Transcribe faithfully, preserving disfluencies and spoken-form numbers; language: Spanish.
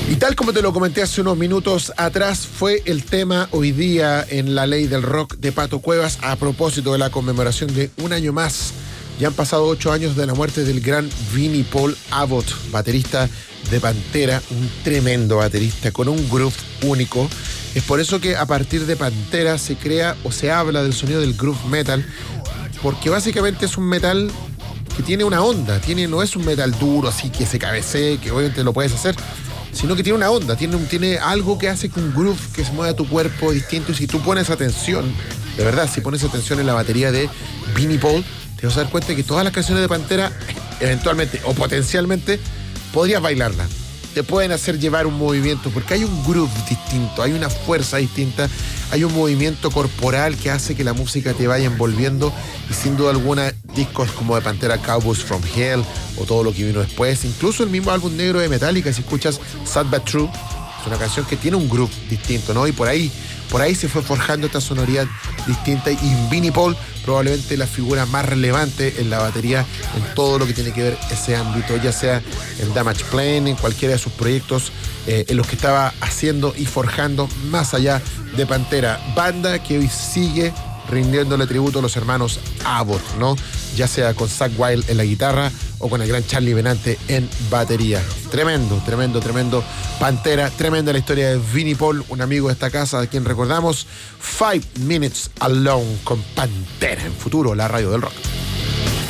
Y tal como te lo comenté hace unos minutos atrás, fue el tema hoy día en La Ley del Rock de Pato Cuevas a propósito de la conmemoración de un año más. Ya han pasado ocho años de la muerte del gran Vinnie Paul Abbott, baterista de Pantera, un tremendo baterista con un groove único. Es por eso que a partir de Pantera se crea o se habla del sonido del groove metal, porque básicamente es un metal que tiene una onda, tiene, no es un metal duro así que se cabecee, que obviamente lo puedes hacer, sino que tiene una onda, tiene, tiene algo que hace que un groove que se mueva tu cuerpo distinto. Y si tú pones atención, de verdad, si pones atención en la batería de Vinnie Paul, te vas a dar cuenta que todas las canciones de Pantera, eventualmente o potencialmente, podrías bailarlas. Te pueden hacer llevar un movimiento, porque hay un groove distinto, hay una fuerza distinta, hay un movimiento corporal que hace que la música te vaya envolviendo. Y sin duda alguna, discos como de Pantera, Cowboys from Hell, o todo lo que vino después, incluso el mismo álbum negro de Metallica, si escuchas Sad But True, es una canción que tiene un groove distinto, ¿no? Y por ahí, por ahí se fue forjando esta sonoridad distinta. Y Vinnie Paul, probablemente la figura más relevante en la batería, en todo lo que tiene que ver ese ámbito, ya sea en Damage Plan, en cualquiera de sus proyectos eh, en los que estaba haciendo y forjando más allá de Pantera. Banda que hoy sigue rindiéndole tributo a los hermanos Abbott, ¿no? Ya sea con Zakk Wylde en la guitarra o con el gran Charlie Benante en batería. Tremendo, tremendo, tremendo Pantera, tremenda la historia de Vinnie Paul, un amigo de esta casa a quien recordamos. Five Minutes Alone con Pantera en Futuro, la radio del rock.